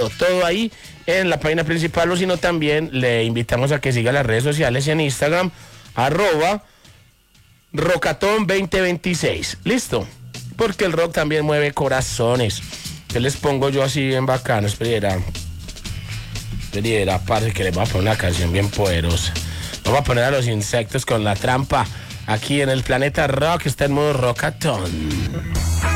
todo ahí en la página principal, o si no también le invitamos a que siga las redes sociales en Instagram, @Rockatón2026. ¿Listo? Porque el rock también mueve corazones. ¿Qué les pongo yo así bien bacano? Espera, parce, que les voy a poner una canción bien poderosa. Vamos a poner a Los Insectos con La Trampa. Aquí en el Planeta Rock está en modo Rockatón.